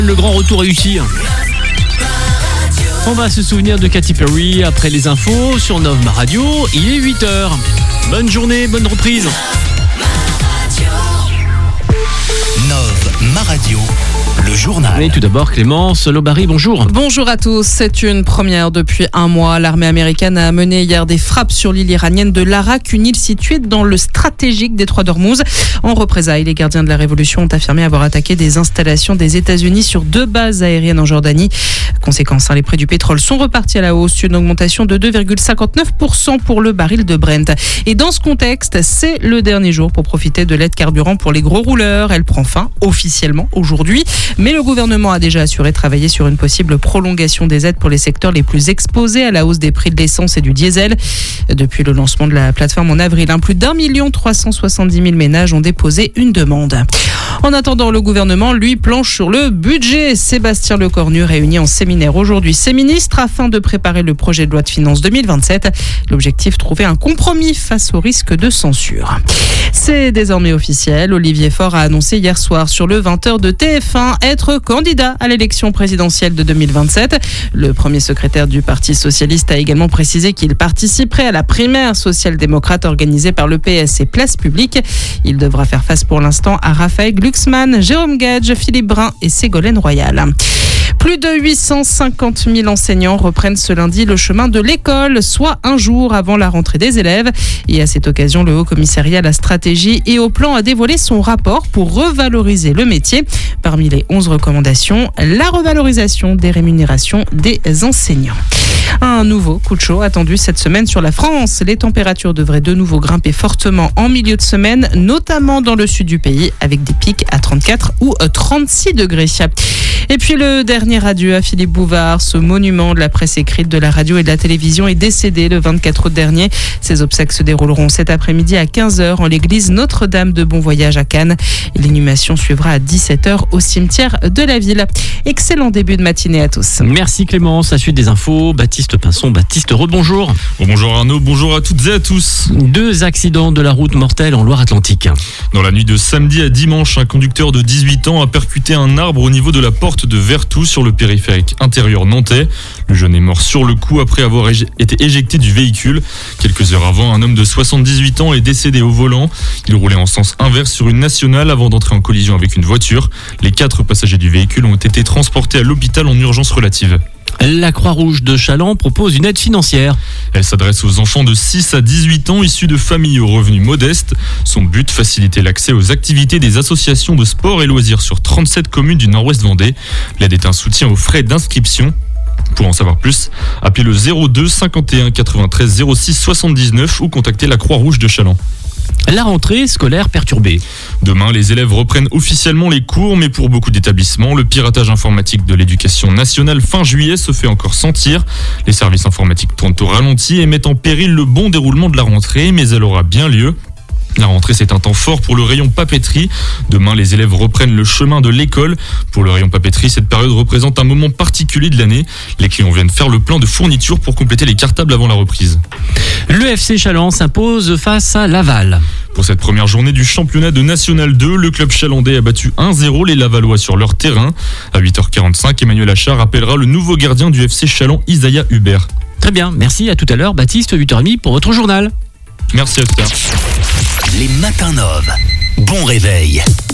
Le grand retour réussi. On va se souvenir de Katy Perry après les infos sur Nov Ma Radio. Il est 8h. Bonne journée, bonne reprise. Nov Ma Radio, le journal. Mais tout d'abord, Clémence Lobary, bonjour. Bonjour à tous. C'est une première depuis un mois. L'armée américaine a mené hier des frappes sur l'île iranienne de Larak, une île située dans le stratégique détroit d'Ormuz. En représailles, les gardiens de la Révolution ont affirmé avoir attaqué des installations des États-Unis sur 2 bases aériennes en Jordanie. Conséquence, les prix du pétrole sont repartis à la hausse, une augmentation de 2,59% pour le baril de Brent. Et dans ce contexte, c'est le dernier jour pour profiter de l'aide carburant pour les gros rouleurs. Elle prend fin officiellement aujourd'hui, mais le gouvernement a déjà assuré travailler sur une possible prolongation des aides pour les secteurs les plus exposés à la hausse des prix de l'essence et du diesel. Depuis le lancement de la plateforme en avril, plus d'1 370 000 ménages ont déposé une demande. En attendant, le gouvernement, lui, planche sur le budget. Sébastien Lecornu réunit en séminaire aujourd'hui ses ministres afin de préparer le projet de loi de finances 2027. L'objectif, trouver un compromis face au risque de censure. C'est désormais officiel. Olivier Faure a annoncé hier soir sur le 20h de TF1 être candidat à l'élection présidentielle de 2027. Le premier secrétaire du Parti socialiste a également précisé qu'il participerait à la primaire social-démocrate organisée par le PS et Place Publique. Il devra faire face pour l'instant à Raphaël Glucksmann, Jérôme Gage, Philippe Brun et Ségolène Royal. Plus de 850 000 enseignants reprennent ce lundi le chemin de l'école, soit un jour avant la rentrée des élèves. Et à cette occasion, le Haut Commissariat à la stratégie et au plan a dévoilé son rapport pour revaloriser le métier. Parmi les 11 recommandations, la revalorisation des rémunérations des enseignants. Un nouveau coup de chaud attendu cette semaine sur la France. Les températures devraient de nouveau grimper fortement en milieu de semaine, notamment dans le sud du pays, avec des pics à 34 ou 36 degrés. Et puis le dernier adieu à Philippe Bouvard, ce monument de la presse écrite, de la radio et de la télévision, est décédé le 24 août dernier. Ses obsèques se dérouleront cet après-midi à 15h en l'église Notre-Dame de Bon Voyage à Cannes. L'inhumation suivra à 17h au cimetière de la ville. Excellent début de matinée à tous. Merci Clémence. La suite des infos, Baptiste Pinson. Baptiste, rebonjour. Bonjour Arnaud, bonjour à toutes et à tous. 2 accidents de la route mortels en Loire-Atlantique. Dans la nuit de samedi à dimanche, un conducteur de 18 ans a percuté un arbre au niveau de la porte de Vertou sur le périphérique intérieur nantais. Le jeune est mort sur le coup après avoir été éjecté du véhicule. Quelques heures avant, un homme de 78 ans est décédé au volant. Il roulait en sens inverse sur une nationale avant d'entrer en collision avec une voiture. Les 4 passagers du véhicule ont été transportés à l'hôpital en urgence relative. La Croix-Rouge de Challans propose une aide financière. Elle s'adresse aux enfants de 6 à 18 ans issus de familles aux revenus modestes. Son but, faciliter l'accès aux activités des associations de sport et loisirs sur 37 communes du nord-ouest Vendée. L'aide est un soutien aux frais d'inscription. Pour en savoir plus, appelez le 02 51 93 06 79 ou contactez la Croix-Rouge de Challans. La rentrée scolaire perturbée. Demain, les élèves reprennent officiellement les cours, mais pour beaucoup d'établissements, le piratage informatique de l'éducation nationale fin juillet se fait encore sentir. Les services informatiques tournent au ralenti et mettent en péril le bon déroulement de la rentrée, mais elle aura bien lieu. La rentrée, c'est un temps fort pour le rayon papeterie. Demain, les élèves reprennent le chemin de l'école. Pour le rayon papeterie, cette période représente un moment particulier de l'année. Les clients viennent faire le plein de fournitures pour compléter les cartables avant la reprise. Le FC Challans s'impose face à Laval. Pour cette première journée du championnat de National 2, le club chalandais a battu 1-0 les Lavallois sur leur terrain. À 8h45, Emmanuel Achard appellera le nouveau gardien du FC Challans, Isaiah Hubert. Très bien, merci, à tout à l'heure, Baptiste, 8h30 pour votre journal. Merci à tout à l'heure. Les matins Nov. Bon réveil.